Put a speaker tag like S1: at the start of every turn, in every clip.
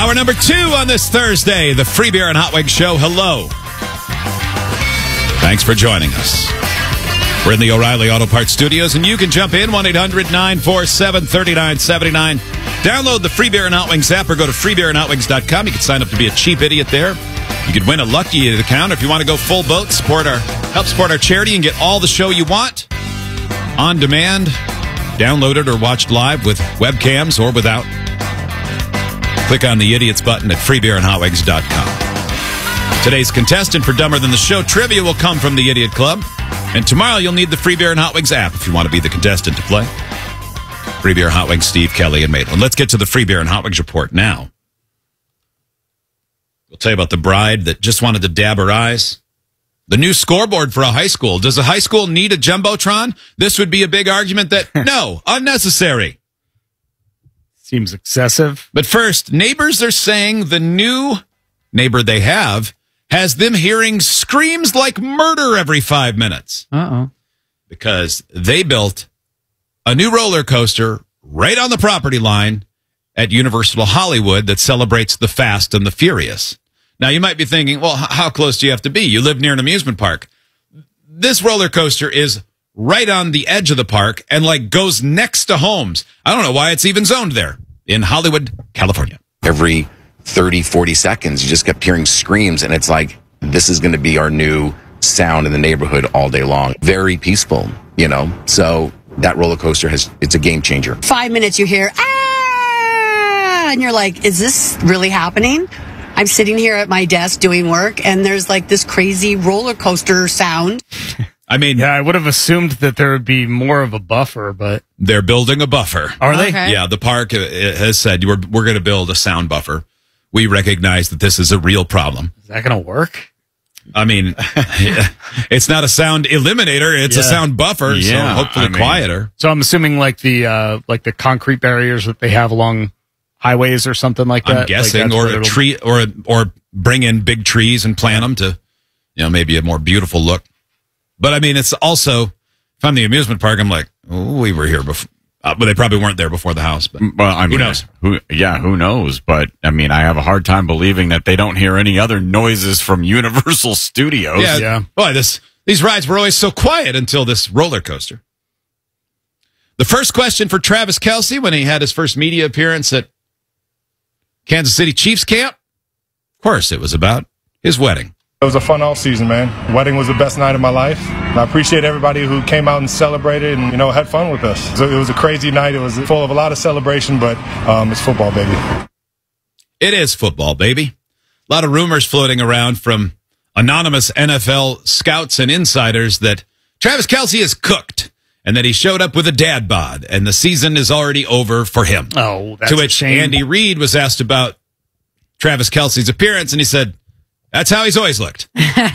S1: Hour number 2 on this Thursday, the Free Beer and Hot Wings Show. Hello. Thanks for joining us. We're in the O'Reilly Auto Parts Studios, and you can jump in 1-800-947-3979. Download the Free Beer and Hot Wings app or go to freebeerandhotwings.com. You can sign up to be a cheap idiot there. You could win a Lucky Idiot account if you want to go full boat, help support our charity, and get all the show you want on demand, downloaded or watched live with webcams or without. Click on the Idiots button at freebeerandhotwings.com. Today's contestant for Dumber Than the Show trivia will come from the Idiot Club. And tomorrow you'll need the Free Beer and Hot Wings app if you want to be the contestant to play. Free Beer, Hot Wings, Steve, Kelly, and Maitland. Let's get to the Free Beer and Hot Wings report now. We'll tell you about the bride that just wanted to dab her eyes. The new scoreboard for a high school. Does a high school need a Jumbotron? This would be a big argument that, no, unnecessary.
S2: Seems excessive.
S1: But first, neighbors are saying the new neighbor they have has them hearing screams like murder every 5 minutes.
S2: Uh-oh.
S1: Because they built a new roller coaster right on the property line at Universal Hollywood that celebrates the Fast and the Furious. Now, you might be thinking, well, how close do you have to be? You live near an amusement park. This roller coaster is right on the edge of the park and, goes next to homes. I don't know why it's even zoned there in Hollywood, California.
S3: Every 30, 40 seconds, you just kept hearing screams, and it's like, this is going to be our new sound in the neighborhood all day long. Very peaceful, So that roller coaster it's a game changer.
S4: 5 minutes you hear, ah! And you're like, is this really happening? I'm sitting here at my desk doing work, and there's this crazy roller coaster sound.
S1: I mean,
S2: yeah, I would have assumed that there would be more of a buffer, but
S1: they're building a buffer.
S2: Are they?
S4: Okay.
S1: Yeah, the park has said we're going to build a sound buffer. We recognize that this is a real problem.
S2: Is that going to work?
S1: I mean, it's not a sound eliminator; it's a sound buffer. So hopefully quieter.
S2: So I'm assuming the concrete barriers that they have along highways or something like that.
S1: I'm guessing, or a tree, or bring in big trees and plant them to, maybe a more beautiful look. But I mean, it's also, if I'm the amusement park, I'm like, oh, we were here before. But they probably weren't there before the house. But who knows?
S5: Who knows? But I mean, I have a hard time believing that they don't hear any other noises from Universal Studios.
S1: Yeah. Boy, these rides were always so quiet until this roller coaster. The first question for Travis Kelce when he had his first media appearance at Kansas City Chiefs camp, of course, it was about his wedding.
S6: It was a fun off season, man. Wedding was the best night of my life. And I appreciate everybody who came out and celebrated and, had fun with us. So it was a crazy night. It was full of a lot of celebration, but it's football, baby.
S1: It is football, baby. A lot of rumors floating around from anonymous NFL scouts and insiders that Travis Kelce is cooked and that he showed up with a dad bod and the season is already over for him.
S2: Oh, that's
S1: to which
S2: a shame.
S1: Andy Reid was asked about Travis Kelce's appearance, and he said, that's how he's always looked.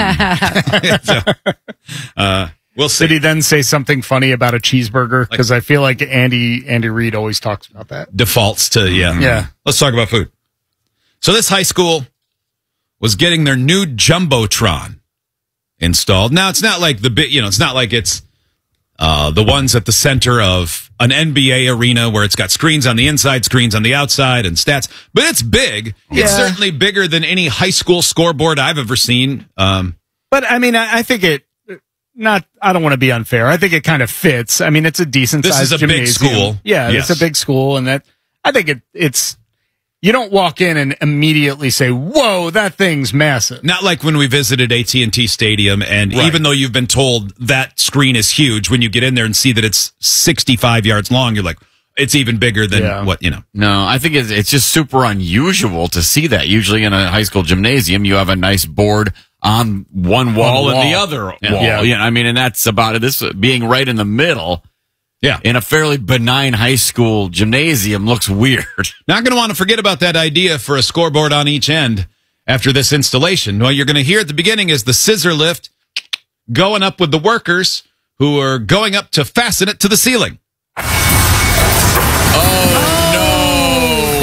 S1: So, we'll see.
S2: Did he then say something funny about a cheeseburger? Because I feel like Andy Reid always talks about that.
S1: Defaults to,
S2: Yeah.
S1: Let's talk about food. So this high school was getting their new Jumbotron installed. Now, it's not like it's not like it's the ones at the center of an NBA arena where it's got screens on the inside, screens on the outside, and stats. But it's big.
S2: Yeah.
S1: It's certainly bigger than any high school scoreboard I've ever seen.
S2: But, I mean, I think I don't want to be unfair. I think it kind of fits. I mean, it's a decent-sized gymnasium.
S1: This is a big school.
S2: Yeah,
S1: Yes.
S2: It's a big school, and I think it's... You don't walk in and immediately say, whoa, that thing's massive.
S1: Not like when we visited AT&T Stadium, and
S2: Right.
S1: even though you've been told that screen is huge, when you get in there and see that it's 65 yards long, you're like, it's even bigger than
S5: No, I think it's just super unusual to see that. Usually in a high school gymnasium, you have a nice board on one wall and the other wall.
S2: Yeah.
S5: I mean, and that's about it. This being right in the middle.
S1: Yeah.
S5: In a fairly benign high school gymnasium looks weird.
S1: Not going to want to forget about that idea for a scoreboard on each end after this installation. What you're going to hear at the beginning is the scissor lift going up with the workers who are going up to fasten it to the ceiling.
S5: Oh, no.
S4: That's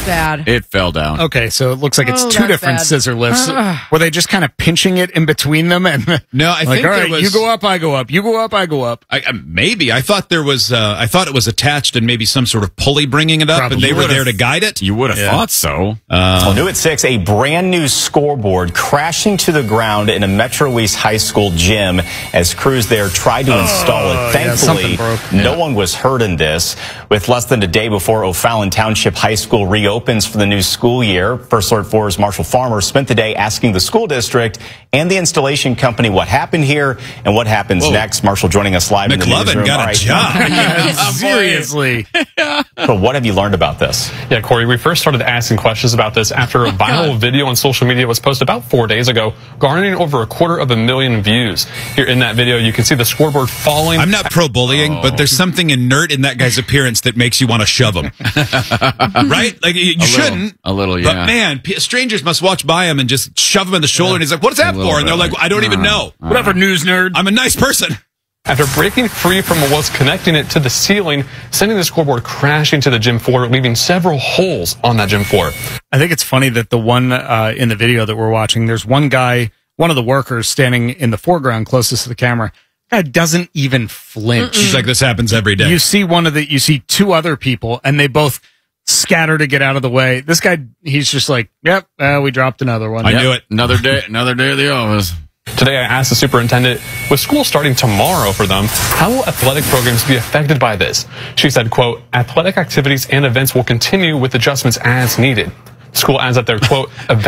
S7: bad.
S5: It fell down.
S2: Okay, so it looks like it's
S7: Oh,
S2: two
S7: that's
S2: different
S7: bad.
S2: scissor lifts. Were they just kind of pinching it in between them? And
S1: No, I
S2: like,
S1: think
S2: all
S1: there
S2: right,
S1: was.
S2: you go up, I go up. You go up, I go up.
S1: Maybe I thought there was. I thought it was attached and maybe some sort of pulley bringing it up,
S2: Probably.
S1: and they
S2: You
S1: were
S2: would've-
S1: there to guide it.
S5: You would have thought so.
S8: Well, new at 6, a brand new scoreboard crashing to the ground in a Metro East high school gym as crews there tried to install it.
S2: yeah,
S8: Thankfully,
S2: something broke.
S8: no one was hurt in this. With less than a day before O'Fallon Township High School reopens for the new school year, First Alert 4's Marshall Farmer spent the day asking the school district and the installation company what happened here and what happens next. Marshall joining us live in the
S1: McLovin
S8: newsroom.
S1: got
S8: All
S1: a
S8: right.
S1: job.
S2: Seriously.
S8: So what have you learned about this?
S9: Yeah, Corey, we first started asking questions about this after a viral video on social media was posted about 4 days ago, garnering over 250,000 views. Here in that video, you can see the scoreboard falling.
S1: I'm not pro bullying, but there's something inert in that guy's appearance that makes you want to shove him. Right? Like you shouldn't.
S5: A little, yeah.
S1: But man, strangers must watch by him and just shove him in the shoulder, and he's like, "What's that
S5: little
S1: for?" And they're
S5: bit
S1: like, "I don't even know.
S2: Whatever, news nerd.
S1: I'm a nice person."
S9: After breaking free from what was connecting it to the ceiling, sending the scoreboard crashing to the gym floor, leaving several holes on that gym floor.
S2: I think it's funny that the one in the video that we're watching, there's one guy, one of the workers standing in the foreground closest to the camera. Guy doesn't even flinch.
S1: She's like, "This happens every day."
S2: You see two other people, and they both scatter to get out of the way. This guy, he's just like, "Yep, we dropped another one."
S1: I knew it.
S5: Another day at the office.
S9: Today, I asked the superintendent, with school starting tomorrow for them, how will athletic programs be affected by this? She said, quote, athletic activities and events will continue with adjustments as needed. School adds that they're, quote,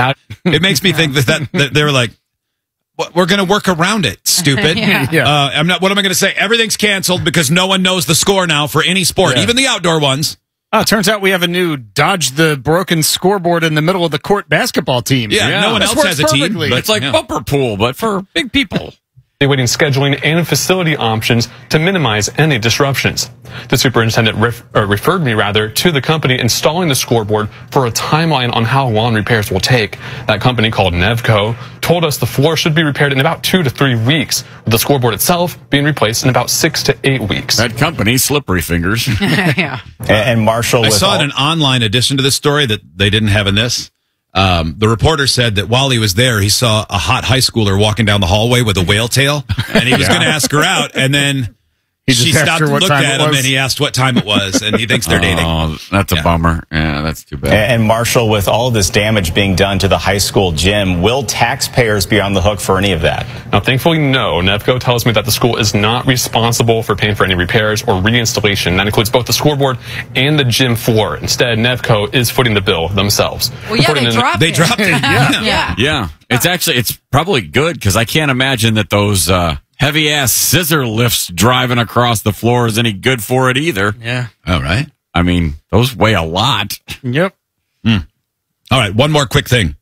S1: It makes me think that they're like, we're going to work around it, stupid.
S2: Yeah.
S1: I'm not. What am I going to say? Everything's canceled because no one knows the score now for any sport, even the outdoor ones.
S2: Oh, it turns out we have a new dodge the broken scoreboard in the middle of the court basketball team.
S1: Yeah, no one
S2: This
S1: else
S2: works
S1: has a team.
S2: perfectly.
S1: But
S5: It's like bumper pool, but for big people.
S9: evaluating scheduling and facility options to minimize any disruptions. The superintendent referred me to the company installing the scoreboard for a timeline on how long repairs will take. That company, called Nevco, told us the floor should be repaired in about 2 to 3 weeks, with the scoreboard itself being replaced in about 6 to 8 weeks.
S5: That company, Slippery Fingers.
S7: Yeah.
S8: And Marshall,
S1: I saw in an online addition to this story that they didn't have in this. The reporter said that while he was there, he saw a hot high schooler walking down the hallway with a whale tail, and he was going to ask her out, and then she
S2: asked
S1: stopped
S2: her
S1: and
S2: what
S1: looked
S2: time
S1: at
S2: it
S1: him,
S2: was.
S1: and he asked what time it was, and he thinks they're dating.
S5: Oh, that's a bummer. Yeah, that's too bad.
S8: And Marshall, with all of this damage being done to the high school gym, will taxpayers be on the hook for any of that?
S9: Now, thankfully, no. Nevco tells me that the school is not responsible for paying for any repairs or reinstallation. That includes both the scoreboard and the gym floor. Instead, Nevco is footing the bill themselves.
S7: Well, yeah, they dropped it.
S2: Yeah.
S7: Yeah.
S5: It's probably good because I can't imagine that those heavy ass scissor lifts driving across the floor is any good for it either.
S2: Yeah.
S1: All right.
S5: I mean, those weigh a lot.
S2: Yep.
S1: All right, one more quick thing.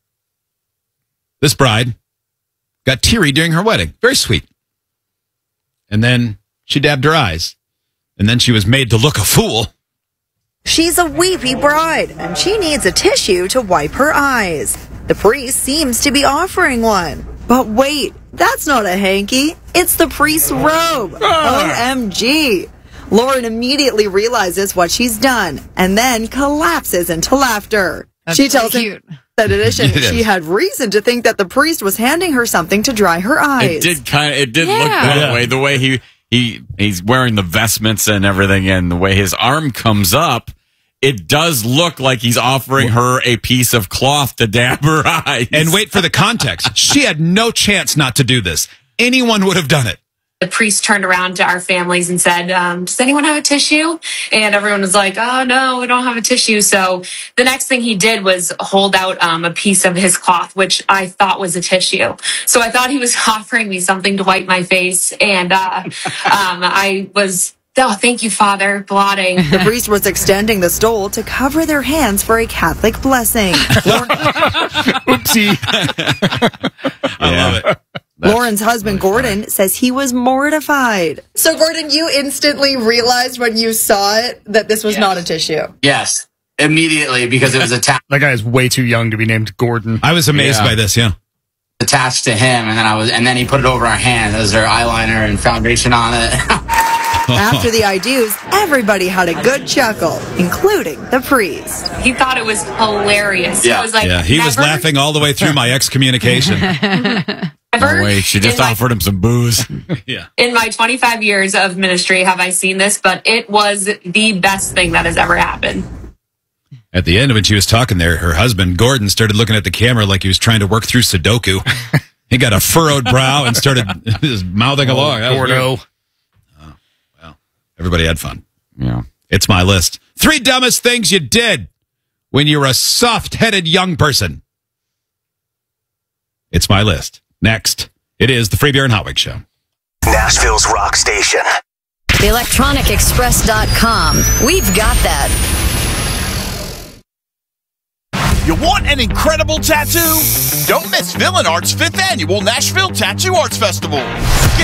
S1: This bride got teary during her wedding. Very sweet. And then she dabbed her eyes. And then she was made to look a fool.
S10: She's a weepy bride, and she needs a tissue to wipe her eyes. The priest seems to be offering one. But wait, that's not a hanky. It's the priest's robe. OMG. Lauren immediately realizes what she's done and then collapses into laughter.
S7: That's
S10: She tells
S7: pretty
S10: him
S7: cute.
S10: that in addition,
S1: It is.
S10: she had reason to think that the priest was handing her something to dry her eyes.
S5: It did look
S7: Yeah.
S5: that way. The way he's wearing the vestments and everything, and the way his arm comes up, it does look like he's offering her a piece of cloth to dab her eyes.
S1: And wait for the context. She had no chance not to do this. Anyone would have done it.
S11: The priest turned around to our families and said, does anyone have a tissue? And everyone was like, oh, no, we don't have a tissue. So the next thing he did was hold out a piece of his cloth, which I thought was a tissue. So I thought he was offering me something to wipe my face. And I was, oh, thank you, Father, blotting.
S10: The priest was extending the stole to cover their hands for a Catholic blessing.
S2: Oopsie.
S1: I love it.
S10: Lauren's husband, Gordon, says he was mortified. So, Gordon, you instantly realized when you saw it that this was not a tissue.
S12: Yes, immediately, because it was attached
S2: That guy is way too young to be named Gordon.
S1: I was amazed by this, yeah.
S12: to him, and then he put it over our hand. There was our eyeliner and foundation on it.
S10: After the I do's, everybody had a good chuckle, including the priest.
S11: He thought it was hilarious.
S12: Yeah.
S11: He was like,
S1: he was
S11: "Never-
S1: laughing all the way through my excommunication.
S11: never
S5: Oh, wait, she just
S11: in my-
S5: offered him some booze.
S1: Yeah.
S11: In my 25 years of ministry have I seen this, but it was the best thing that has ever happened.
S1: At the end, when she was talking there, her husband, Gordon, started looking at the camera like he was trying to work through Sudoku. He got a furrowed brow and started just mouthing along. That was
S2: Gordo.
S1: weird. Well, everybody had fun.
S5: Yeah.
S1: It's my list. 3 dumbest things you did when you were a soft-headed young person. It's my list. Next, it is the Free Beer and Hot Wings Show.
S13: Nashville's rock station.
S14: TheElectronicExpress.com. We've got that.
S15: You want an incredible tattoo? Don't miss Villain Art's 5th annual Nashville Tattoo Arts Festival.